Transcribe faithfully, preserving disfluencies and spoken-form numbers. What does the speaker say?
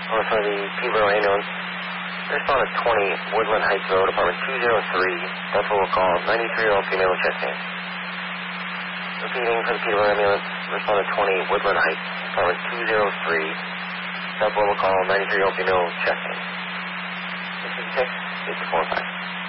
Oh, for the Peterborough ambulance. Respond to twenty Woodland Heights Road, apartment two oh three. That's what we'll call ninety-three-year-old female with chest pain. Repeating for the Peterborough ambulance. Respond to twenty Woodland Heights, apartment two oh three. That's what we'll call ninety-three-year-old female with chest pain. six six six four five.